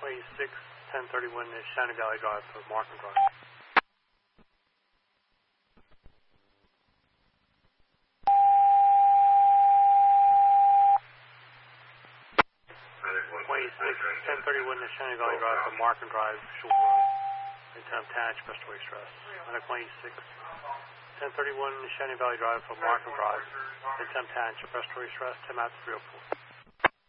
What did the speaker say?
26, 1031 is Shannon Valley Drive for Markham Drive. Ten 31 to Shannon Valley Drive from Markham Drive, Shore Road. Midtown Attach, Breastaway Stress. 26, 1031 to Shannon Valley Drive from Markham Drive. Midtown Attach, Breastaway Stress, 10 out 304.